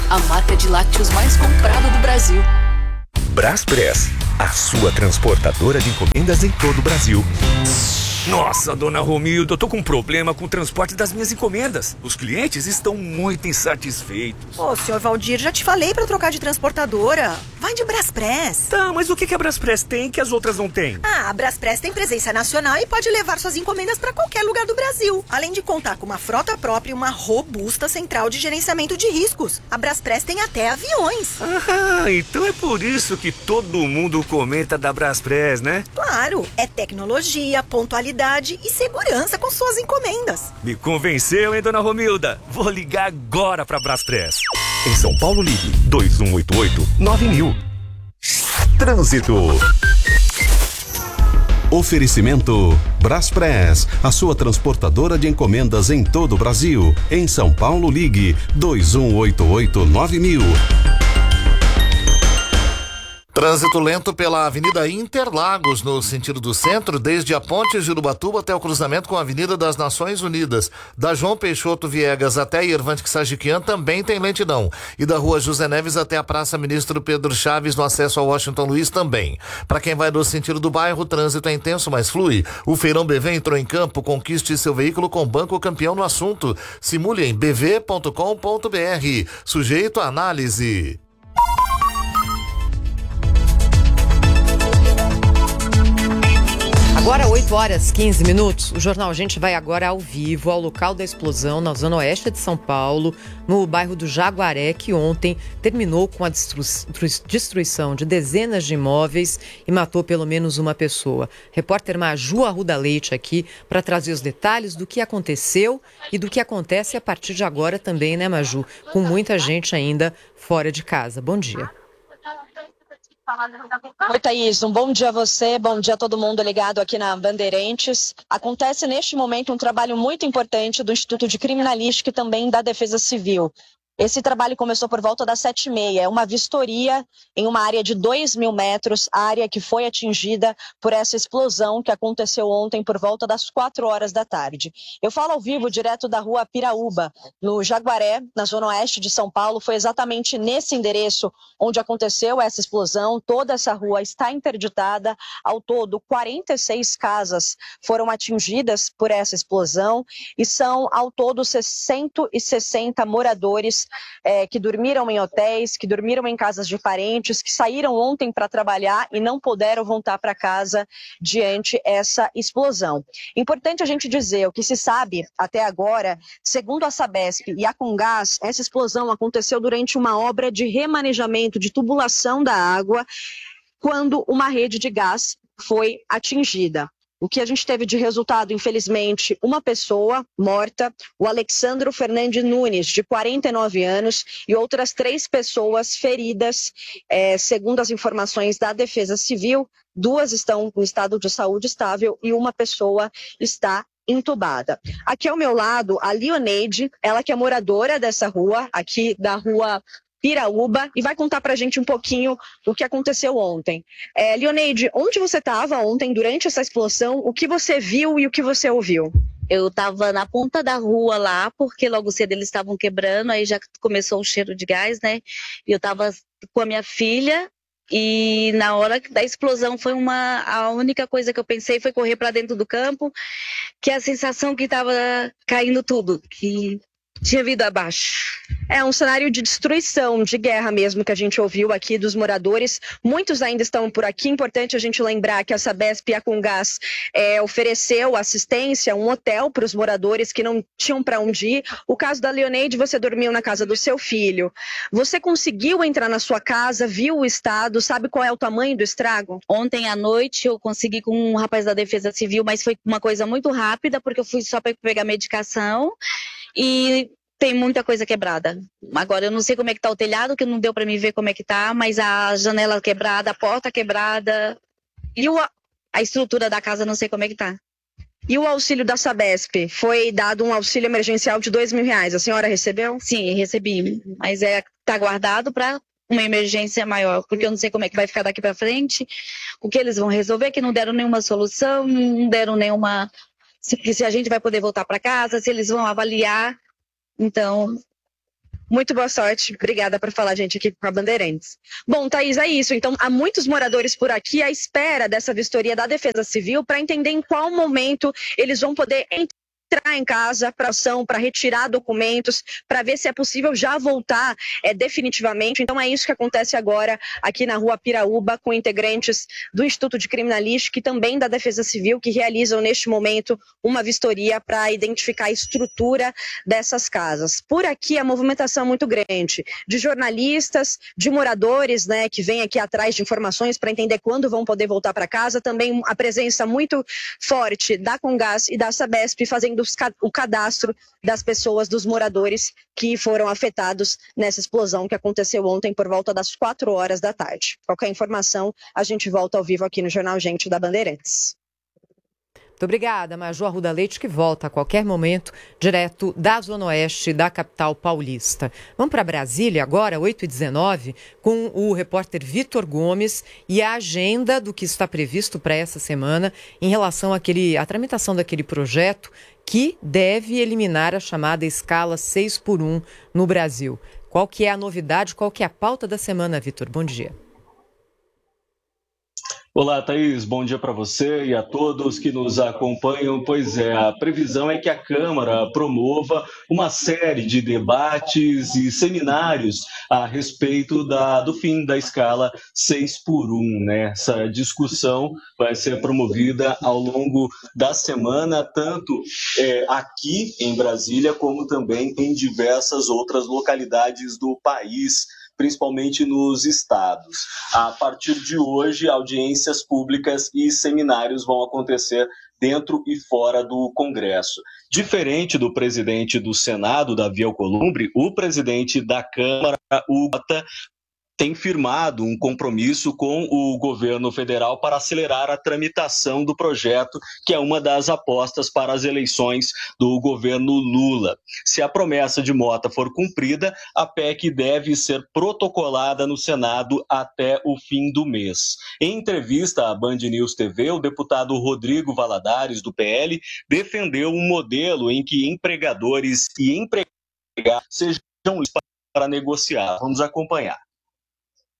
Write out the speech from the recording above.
a marca de lácteos mais comprada do Brasil. Braspress, a sua transportadora de encomendas em todo o Brasil. Nossa, dona Romilda, eu tô com um problema com o transporte das minhas encomendas. Os clientes estão muito insatisfeitos. Ô, senhor Valdir, já te falei pra trocar de transportadora. Vai de Braspress. Tá, mas o que a Braspress tem que as outras não têm? A Braspress tem presença nacional e pode levar suas encomendas pra qualquer lugar do Brasil. Além de contar com uma frota própria e uma robusta central de gerenciamento de riscos. A Braspress tem até aviões. Ah, então é por isso que todo mundo comenta da Braspress, né? Claro, é tecnologia, pontualidade e segurança com suas encomendas. Me convenceu, hein, dona Romilda? Vou ligar agora pra Braspress. Em São Paulo, ligue 2188-9000. Trânsito. Oferecimento Braspress, a sua transportadora de encomendas em todo o Brasil. Em São Paulo, ligue 2188-9000. Trânsito lento pela Avenida Interlagos, no sentido do centro, desde a Ponte Jurubatuba até o cruzamento com a Avenida das Nações Unidas. Da João Peixoto Viegas até Irvante Sagiquian também tem lentidão. E da Rua José Neves até a Praça Ministro Pedro Chaves, no acesso ao Washington Luiz também. Para quem vai no sentido do bairro, o trânsito é intenso, mas flui. O Feirão BV entrou em campo, conquiste seu veículo com Banco Campeão no assunto. Simule em bv.com.br. Sujeito à análise. Agora 8h15. O Jornal Gente vai agora ao vivo ao local da explosão na zona oeste de São Paulo, no bairro do Jaguaré, que ontem terminou com a destruição de dezenas de imóveis e matou pelo menos uma pessoa. Repórter Maju Arruda Leite aqui para trazer os detalhes do que aconteceu e do que acontece a partir de agora também, né, Maju? Com muita gente ainda fora de casa. Bom dia. Oi, Thaís, um bom dia a você, bom dia a todo mundo ligado aqui na Bandeirantes. Acontece neste momento um trabalho muito importante do Instituto de Criminalística e também da Defesa Civil. Esse trabalho começou por volta das 7h30, é uma vistoria em uma área de 2.000 metros, área que foi atingida por essa explosão que aconteceu ontem por volta das 4 horas da tarde. Eu falo ao vivo direto da rua Piraúba, no Jaguaré, na zona oeste de São Paulo. Foi exatamente nesse endereço onde aconteceu essa explosão. Toda essa rua está interditada. Ao todo, 46 casas foram atingidas por essa explosão e são ao todo 660 moradores que dormiram em hotéis, que dormiram em casas de parentes, que saíram ontem para trabalhar e não puderam voltar para casa diante essa explosão. Importante a gente dizer, o que se sabe até agora, segundo a Sabesp e a Comgás, essa explosão aconteceu durante uma obra de remanejamento de tubulação da água, quando uma rede de gás foi atingida. O que a gente teve de resultado, infelizmente, uma pessoa morta, o Alexandro Fernandes Nunes, de 49 anos, e outras 3 pessoas feridas, segundo as informações da Defesa Civil. 2 estão em estado de saúde estável e uma pessoa está entubada. Aqui ao meu lado, a Leoneide, ela que é moradora dessa rua, aqui da rua Piraúba, e vai contar pra gente um pouquinho o que aconteceu ontem. Leoneide, onde você estava ontem durante essa explosão? O que você viu e o que você ouviu? Eu estava na ponta da rua lá, porque logo cedo eles estavam quebrando, aí já começou o cheiro de gás, né? E eu estava com a minha filha, e na hora da explosão a única coisa que eu pensei foi correr para dentro do campo, que a sensação que estava caindo tudo, que tinha vindo abaixo. É um cenário de destruição, de guerra mesmo, que a gente ouviu aqui dos moradores. Muitos ainda estão por aqui. Importante a gente lembrar que a Sabesp e a Comgás ofereceu assistência, um hotel para os moradores que não tinham para onde ir. O caso da Leoneide, você dormiu na casa do seu filho. Você conseguiu entrar na sua casa, viu o estado, sabe qual é o tamanho do estrago? Ontem à noite eu consegui com um rapaz da Defesa Civil, mas foi uma coisa muito rápida, porque eu fui só para pegar medicação. E tem muita coisa quebrada. Agora eu não sei como é que tá o telhado, que não deu para me ver como é que tá, mas a janela quebrada, a porta quebrada e a estrutura da casa não sei como é que tá. E o auxílio da Sabesp? Foi dado um auxílio emergencial de R$2.000. A senhora recebeu? Sim, recebi, mas tá guardado para uma emergência maior, porque eu não sei como é que vai ficar daqui para frente, o que eles vão resolver, que não deram nenhuma solução, não deram nenhuma... Se a gente vai poder voltar para casa, se eles vão avaliar. Então, Muito boa sorte. Obrigada por falar, gente, aqui com a Bandeirantes. Bom, Thaís, é isso. Então, há muitos moradores por aqui à espera dessa vistoria da Defesa Civil para entender em qual momento eles vão poder entrar em casa para ação, para retirar documentos, para ver se é possível já voltar definitivamente. Então é isso que acontece agora aqui na Rua Piraúba, com integrantes do Instituto de Criminalística e também da Defesa Civil, que realizam neste momento uma vistoria para identificar a estrutura dessas casas. Por aqui a movimentação é muito grande, de jornalistas, de moradores, né, que vêm aqui atrás de informações para entender quando vão poder voltar para casa. Também a presença muito forte da Comgás e da Sabesp fazendo o cadastro das pessoas, dos moradores que foram afetados nessa explosão que aconteceu ontem por volta das 4 horas da tarde. Qualquer informação, a gente volta ao vivo aqui no Jornal Gente da Bandeirantes. Muito obrigada, Major Arruda Leite, que volta a qualquer momento, direto da Zona Oeste da capital paulista. Vamos para Brasília agora, 8h19, com o repórter Vitor Gomes e a agenda do que está previsto para essa semana em relação à tramitação daquele projeto que deve eliminar a chamada escala 6x1 no Brasil. Qual que é a novidade, qual que é a pauta da semana, Vitor? Bom dia. Olá, Thaís. Bom dia para você e a todos que nos acompanham. Pois é, a previsão é que a Câmara promova uma série de debates e seminários a respeito do fim da escala 6x1, né? Essa discussão vai ser promovida ao longo da semana, tanto aqui em Brasília, como também em diversas outras localidades do país, principalmente nos estados. A partir de hoje, audiências públicas e seminários vão acontecer dentro e fora do Congresso. Diferente do presidente do Senado, Davi Alcolumbre, o presidente da Câmara, o Bota, tem firmado um compromisso com o governo federal para acelerar a tramitação do projeto, que é uma das apostas para as eleições do governo Lula. Se a promessa de Mota for cumprida, a PEC deve ser protocolada no Senado até o fim do mês. Em entrevista à Band News TV, o deputado Rodrigo Valadares, do PL, defendeu um modelo em que empregadores e empregados sejam livres para negociar. Vamos acompanhar.